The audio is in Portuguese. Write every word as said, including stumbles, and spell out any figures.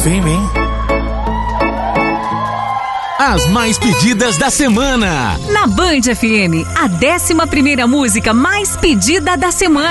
Fame, hein? As mais pedidas da semana. Na Band F M, a décima primeira música mais pedida da semana.